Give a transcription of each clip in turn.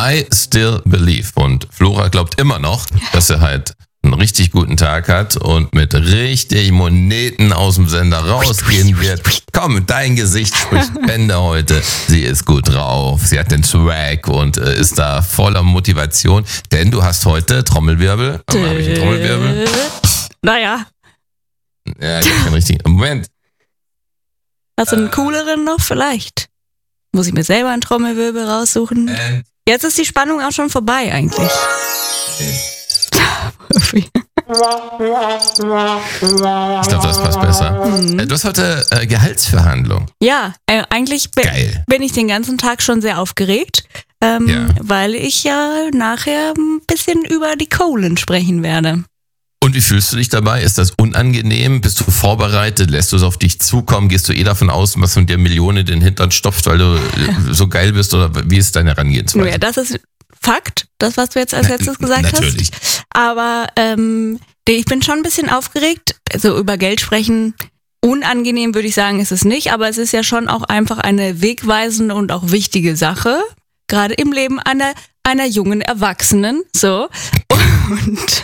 I still believe. Und Flora glaubt immer noch, dass er halt einen richtig guten Tag hat und mit richtig Moneten aus dem Sender rausgehen wird. Komm, dein Gesicht spricht Bände heute. Sie ist gut drauf, sie hat den Swag und ist da voller Motivation. Denn du hast heute Trommelwirbel. Habe ich einen Trommelwirbel? Naja. Ja, ich habe keinen richtigen. Moment. Hast du einen cooleren noch? Vielleicht. Muss ich mir selber einen Trommelwirbel raussuchen? Jetzt ist die Spannung auch schon vorbei eigentlich. Ich glaube, das passt besser. Du hast heute Gehaltsverhandlung. Ja, eigentlich bin ich den ganzen Tag schon sehr aufgeregt, weil ich ja nachher ein bisschen über die Kohlen sprechen werde. Und wie fühlst du dich dabei? Ist das unangenehm? Bist du vorbereitet? Lässt du es auf dich zukommen? Gehst du davon aus, was von dir Millionen in den Hintern stopft, weil du so geil bist? Oder wie ist deine Herangehensweise? Ja, das ist Fakt, das, was du jetzt als letztes gesagt natürlich. hast. Aber ich bin schon ein bisschen aufgeregt. Also über Geld sprechen, unangenehm würde ich sagen, ist es nicht. Aber es ist ja schon auch einfach eine wegweisende und auch wichtige Sache. Gerade im Leben einer jungen Erwachsenen. So. Und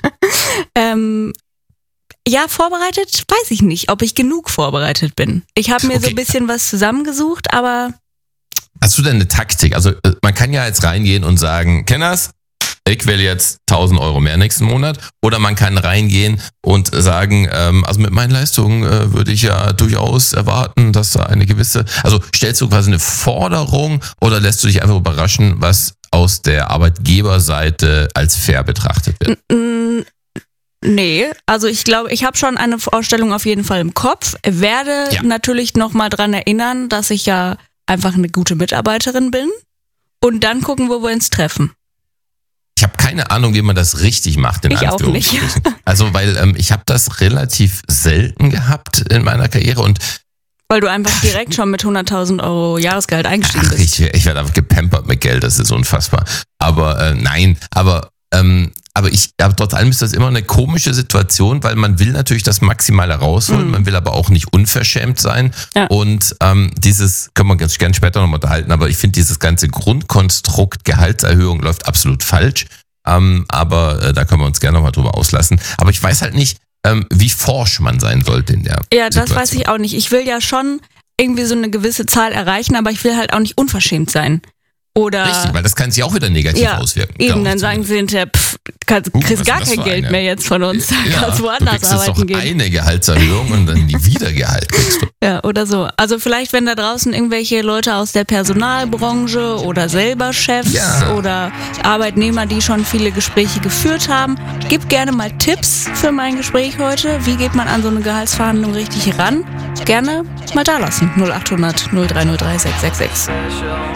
ja, vorbereitet weiß ich nicht, ob ich genug vorbereitet bin. Ich habe mir so ein bisschen was zusammengesucht, aber... Hast du denn eine Taktik? Also man kann ja jetzt reingehen und sagen, Kenners, ich will jetzt 1.000 Euro mehr nächsten Monat. Oder man kann reingehen und sagen, also mit meinen Leistungen würde ich ja durchaus erwarten, dass da eine gewisse... Also stellst du quasi eine Forderung oder lässt du dich einfach überraschen, was aus der Arbeitgeberseite als fair betrachtet wird? Nee, also ich glaube, ich habe schon eine Vorstellung auf jeden Fall im Kopf. Werde natürlich nochmal dran erinnern, dass ich ja einfach eine gute Mitarbeiterin bin. Und dann gucken, wo wir uns treffen. Ich habe keine Ahnung, wie man das richtig macht. Ich auch nicht. Also, weil ich habe das relativ selten gehabt in meiner Karriere und weil du einfach direkt schon mit 100.000 Euro Jahresgehalt eingestiegen bist. Ich werde einfach gepampert mit Geld, das ist unfassbar. Aber trotz allem ist das immer eine komische Situation, weil man will natürlich das Maximale rausholen, man will aber auch nicht unverschämt sein. Ja. Und dieses, können wir ganz gerne später nochmal unterhalten, aber ich finde dieses ganze Grundkonstrukt Gehaltserhöhung läuft absolut falsch. Aber da können wir uns gerne nochmal drüber auslassen. Aber ich weiß halt nicht, wie forsch man sein sollte in der Situation. Das weiß ich auch nicht. Ich will ja schon irgendwie so eine gewisse Zahl erreichen, aber ich will halt auch nicht unverschämt sein. Oder richtig, weil das kann sich auch wieder negativ auswirken. Eben, dann sagen sie hinterher, kriegst gar kein Geld mehr jetzt von uns. Kannst woanders arbeiten gehen. Du kriegst eine Gehaltserhöhung und dann die Wiedergehalt kriegst du. Ja, oder so. Also vielleicht, wenn da draußen irgendwelche Leute aus der Personalbranche oder selber Chefs oder Arbeitnehmer, die schon viele Gespräche geführt haben, gib gerne mal Tipps für mein Gespräch heute. Wie geht man an so eine Gehaltsverhandlung richtig ran? Gerne mal da lassen. 0800 0303 666.